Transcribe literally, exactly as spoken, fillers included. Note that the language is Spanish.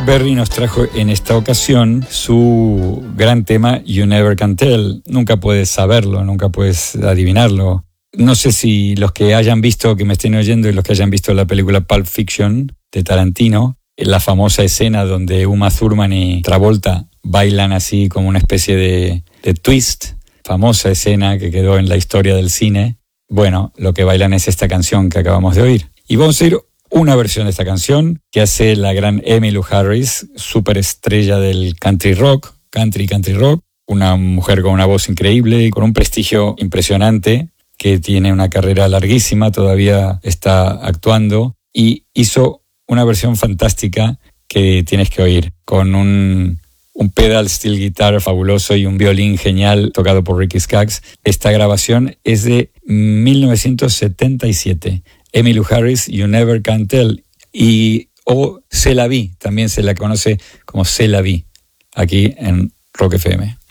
Chuck Berry nos trajo en esta ocasión su gran tema You Never Can Tell. Nunca puedes saberlo, nunca puedes adivinarlo. No sé si los que hayan visto, que me estén oyendo, y los que hayan visto la película Pulp Fiction de Tarantino, la famosa escena donde Uma Thurman y Travolta bailan así como una especie de, de twist, famosa escena que quedó en la historia del cine. Bueno, lo que bailan es esta canción que acabamos de oír. Y vamos a ir una versión de esta canción que hace la gran Emmylou Harris, superestrella del country rock, country country rock, una mujer con una voz increíble y con un prestigio impresionante, que tiene una carrera larguísima, todavía está actuando, y hizo una versión fantástica que tienes que oír, con un, un pedal steel guitar fabuloso y un violín genial tocado por Ricky Skaggs. Esta grabación es de mil novecientos setenta y siete. Emmylou Harris, You Never Can Tell, y o C'est la Vie, también se la conoce como C'est la Vie, aquí en Rock F M.